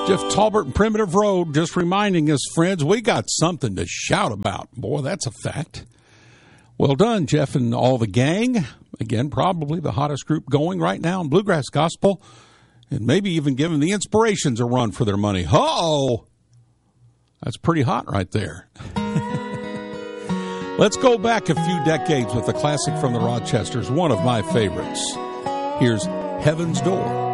Jeff Talbert and Primitive Road just reminding us, friends, we got something to shout about. Boy, that's a fact. Well done, Jeff and all the gang. Again, probably the hottest group going right now in Bluegrass Gospel, and maybe even giving the Inspirations a run for their money. Oh, that's pretty hot right there. Let's go back a few decades with a classic from the Rochesters, one of my favorites. Here's Heaven's Door.